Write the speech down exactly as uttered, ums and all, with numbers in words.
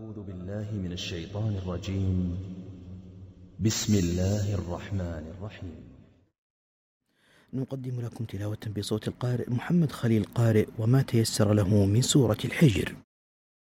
أعوذ بالله من الشيطان الرجيم. بسم الله الرحمن الرحيم. نقدم لكم تلاوة بصوت القارئ محمد خليل قارئ وما تيسر له من سورة الحجر.